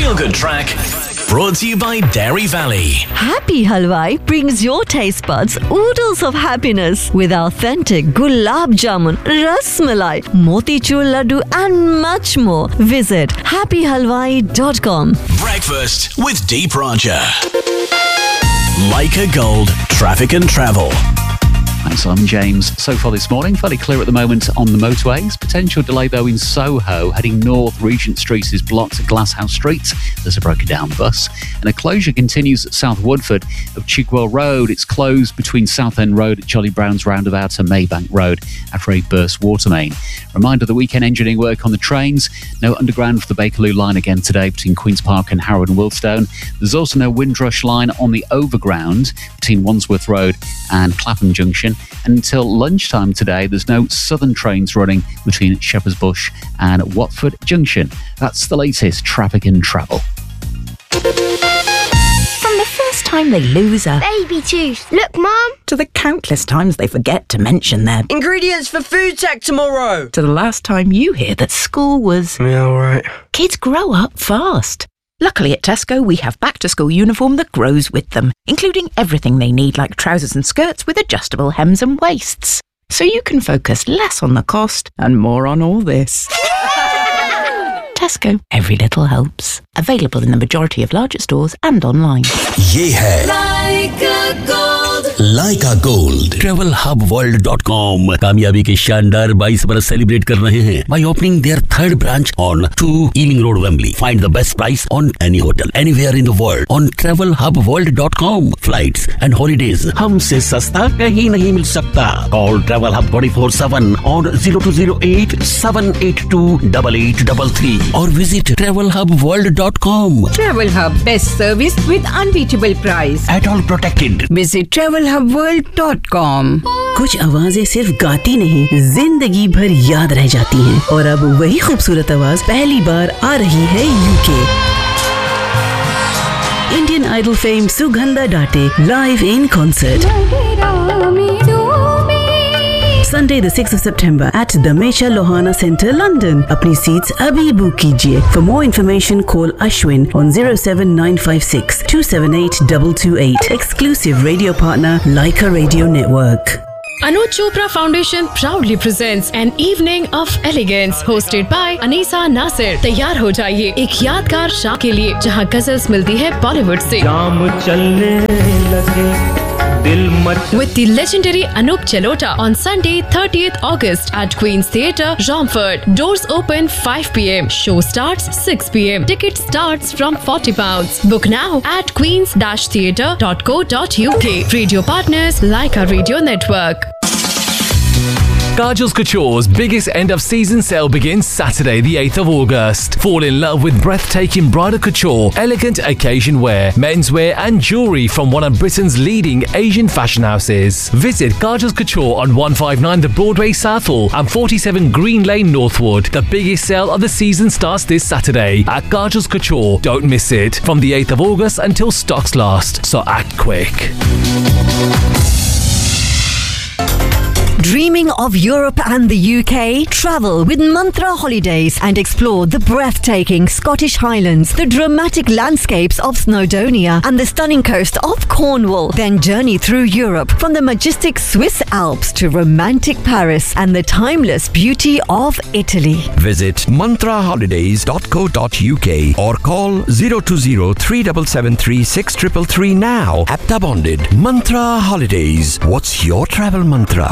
Feel Good Track, brought to you by Dairy Valley. Happy Halwai brings your taste buds oodles of happiness with authentic gulab jamun, ras malai, motichur laddu and much more. Visit happyhalwai.com. Breakfast with Deep Roger. Leica Gold, traffic and travel. Thanks, I'm James. So far this morning, fairly clear at the moment on the motorways. Potential delay though in Soho. Heading north, Regent Street is blocked at Glasshouse Street. There's a broken down bus. And a closure continues at South Woodford of Chigwell Road. It's closed between Southend Road at Charlie Brown's roundabout and Maybank Road after a burst water main. Reminder, the weekend engineering work on the trains. No underground for the Bakerloo line again today between Queen's Park and Harrow and Wiltstone. There's also no Windrush line on the overground between Wandsworth Road and Clapham Junction. And until lunchtime today, there's no southern trains running between Shepherd's Bush and Watford Junction. That's the latest traffic and travel. From the first time they lose a baby tooth. Look, Mum. to the countless times they forget to mention their ingredients for food tech tomorrow, to the last time you hear that school was... Yeah, all right. Kids grow up fast. Luckily at Tesco, we have back-to-school uniform that grows with them, including everything they need like trousers and skirts with adjustable hems and waists. So you can focus less on the cost and more on all this. Tesco, every little helps. Available in the majority of larger stores and online. ये है Leica Gold. Leica Gold. TravelHubWorld.com कामयाबी के शानदार 22 बरस celebrate कर रहे हैं by opening their third branch on 2 Ealing Road, Wembley. Find the best price on any hotel anywhere in the world on TravelHubWorld.com. Flights and holidays हमसे सस्ता कहीं नहीं मिल सकता. Call Travel Hub 24/7 on 0208 782 8833 or visit TravelHubWorld.com. Travel Hub, best service with unbeatable price. At all protected. Visit TravelHubWorld.com. कुछ आवाजें सिर्फ गाती नहीं, जिंदगी भर याद रह जाती हैं। और अब वही खूबसूरत आवाज पहली बार आ रही है UK. Indian idol fame Sugandha डाटे live in concert Sunday the 6th of September at the Mecha Lohana Centre, London. अपनी seats अभी बुक कीजिए. For more information, call Ashwin on 07956 278 228. Exclusive radio partner Leica Radio Network. Anuj Chopra Foundation proudly presents an evening of elegance hosted by Anisa Nasir. तैयार हो जाइए एक यादगार शाम के लिए जहां गजल्स मिलती है बॉलीवुड से with the legendary Anup Jalota on Sunday 30th August at Queen's Theatre, Romford. Doors open 5 p.m. Show starts 6 p.m. Ticket starts from £40. Book now at queens-theatre.co.uk. Radio partners Leica Radio Network. Kajal's Couture's biggest end-of-season sale begins Saturday, the 8th of August. Fall in love with breathtaking bridal couture, elegant occasion wear, menswear and jewellery from one of Britain's leading Asian fashion houses. Visit Kajal's Couture on 159 The Broadway Southall and 47 Green Lane Northwood. The biggest sale of the season starts this Saturday at Kajal's Couture. Don't miss it. From the 8th of August until stocks last, so act quick. Dreaming of Europe and the UK? Travel with Mantra Holidays and explore the breathtaking Scottish Highlands, the dramatic landscapes of Snowdonia and the stunning coast of Cornwall. Then journey through Europe from the majestic Swiss Alps to romantic Paris and the timeless beauty of Italy. Visit mantraholidays.co.uk or call 020 3773 6333 now. Apta bonded. Mantra Holidays. What's your travel mantra?